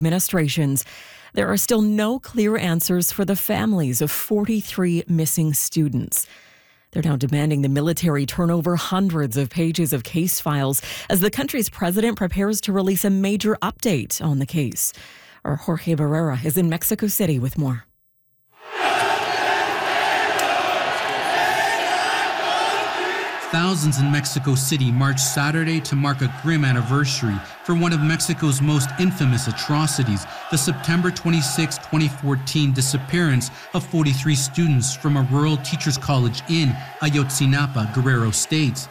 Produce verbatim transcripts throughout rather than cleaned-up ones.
administrations. There are still no clear answers for the families of forty-three missing students. They're now demanding the military turn over hundreds of pages of case files as the country's president prepares to release a major update on the case. Our Jorge Barrera is in Mexico City with more. Thousands in Mexico City marched Saturday to mark a grim anniversary for one of Mexico's most infamous atrocities, the September twenty-sixth, twenty fourteen disappearance of forty-three students from a rural teachers' college in Ayotzinapa, Guerrero State.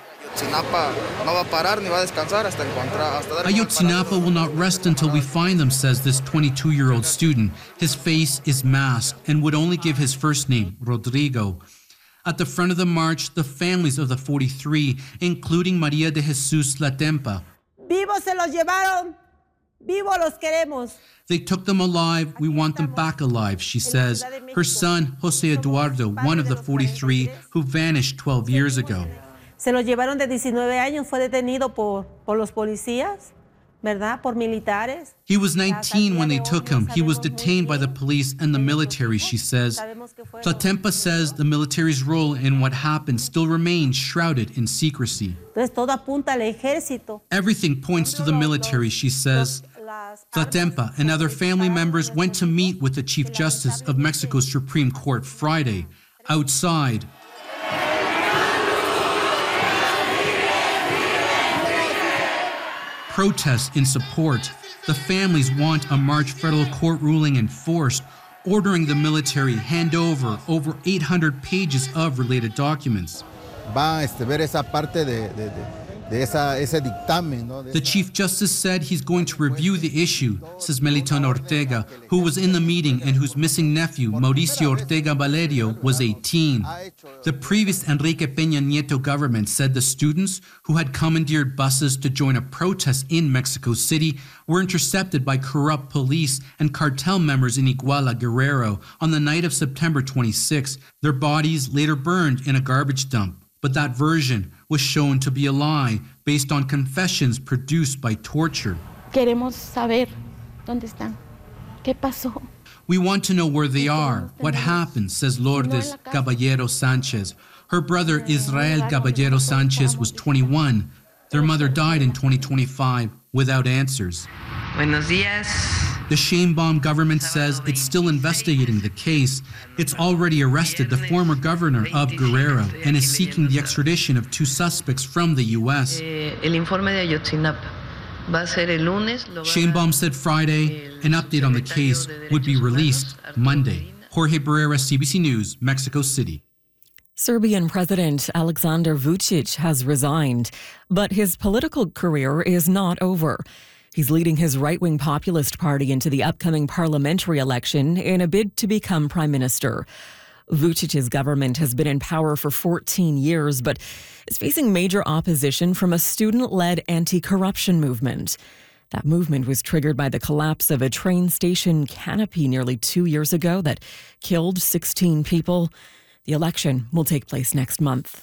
Ayotzinapa will not rest until we find them, says this twenty-two-year-old student. His face is masked and would only give his first name, Rodrigo. At the front of the march, the families of the forty-three, including Maria de Jesus Latempa. Vivos se los llevaron, vivos los queremos. They took them alive, we want them back alive, she says. Her son, Jose Eduardo, one of the forty-three who vanished twelve years ago. Se los llevaron de diecinueve años, fue detenido por, por los policías, ¿verdad? Por militares. He was nineteen when they took him. He was detained by the police and the military, she says. Latempa says the military's role in what happened still remains shrouded in secrecy. Everything points to the military, she says. Latempa and other family members went to meet with the Chief Justice of Mexico's Supreme Court Friday. Outside, protests in support. The families want a March federal court ruling enforced, ordering the military hand over over eight hundred pages of related documents. Va a ver esa parte de, de, de esa, ese dictamen, ¿no? The Chief Justice said he's going to review the issue, says Melitón Ortega, who was in the meeting and whose missing nephew, Mauricio Ortega Valerio, was eighteen. The previous Enrique Peña Nieto government said the students who had commandeered buses to join a protest in Mexico City were intercepted by corrupt police and cartel members in Iguala, Guerrero, on the night of September twenty-sixth. Their bodies later burned in a garbage dump. But that version was shown to be a lie based on confessions produced by torture. Queremos saber dónde están. ¿Qué pasó? We want to know where they are, what happened, says Lourdes Caballero Sanchez. Her brother Israel Caballero Sanchez was twenty-one. Their mother died in twenty twenty-five without answers. Buenos días. The Sheinbaum government says it's still investigating the case. It's already arrested the former governor of Guerrero and is seeking the extradition of two suspects from the U S. Sheinbaum said Friday an update on the case would be released Monday. Jorge Barrera, C B C News, Mexico City. Serbian President Aleksandar Vučić has resigned, but his political career is not over. He's leading his right-wing populist party into the upcoming parliamentary election in a bid to become prime minister. Vučić's government has been in power for fourteen years, but is facing major opposition from a student-led anti-corruption movement. That movement was triggered by the collapse of a train station canopy nearly two years ago that killed sixteen people. The election will take place next month.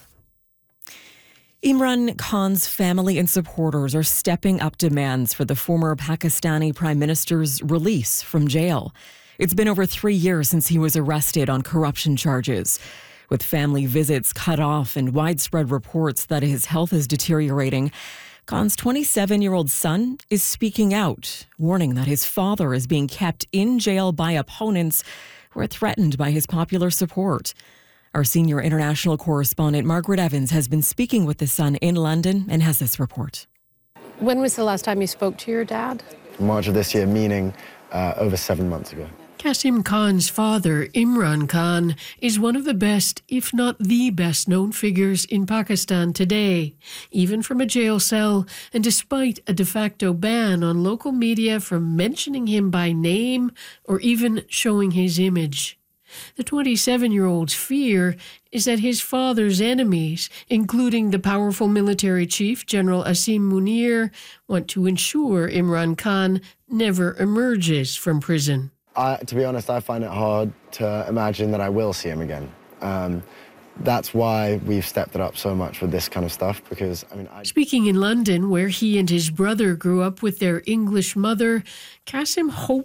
Imran Khan's family and supporters are stepping up demands for the former Pakistani Prime Minister's release from jail. It's been over three years since he was arrested on corruption charges. With family visits cut off and widespread reports that his health is deteriorating, Khan's twenty-seven-year-old son is speaking out, warning that his father is being kept in jail by opponents who are threatened by his popular support. Our senior international correspondent, Margaret Evans, has been speaking with the son in London and has this report. When was the last time you spoke to your dad? March of this year, meaning uh, over seven months ago. Qasim Khan's father, Imran Khan, is one of the best, if not the best known figures in Pakistan today, even from a jail cell, and despite a de facto ban on local media from mentioning him by name or even showing his image. The twenty-seven-year-old's fear is that his father's enemies, including the powerful military chief, General Asim Munir, want to ensure Imran Khan never emerges from prison. I, to be honest, I find it hard to imagine that I will see him again. Um, That's why we've stepped it up so much with this kind of stuff, because, I mean... I... Speaking in London, where he and his brother grew up with their English mother, Qasim hopes